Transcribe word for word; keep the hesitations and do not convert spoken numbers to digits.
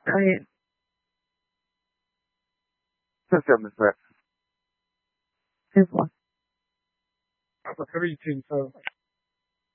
Right. Siamo Here's one. I'm a three two, so